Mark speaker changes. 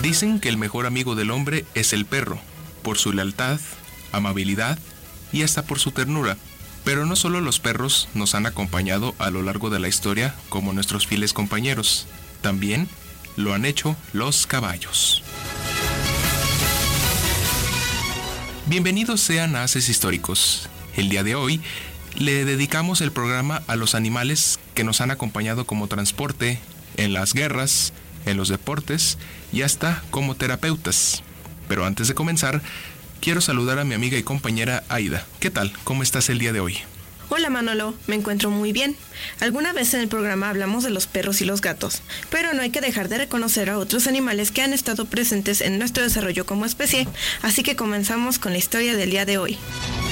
Speaker 1: Dicen que el mejor amigo del hombre es el perro, por su lealtad, amabilidad y hasta por su ternura. Pero no solo los perros nos han acompañado a lo largo de la historia como nuestros fieles compañeros, también lo han hecho los caballos. Bienvenidos sean a Haces Históricos. El día de hoy le dedicamos el programa a los animales que nos han acompañado como transporte en las guerras, en los deportes y hasta como terapeutas. Pero antes de comenzar, quiero saludar a mi amiga y compañera Aida. ¿Qué tal? ¿Cómo estás el día de hoy?
Speaker 2: Hola Manolo, me encuentro muy bien. Alguna vez en el programa hablamos de los perros y los gatos, pero no hay que dejar de reconocer a otros animales que han estado presentes en nuestro desarrollo como especie, así que comenzamos con la historia del día de hoy.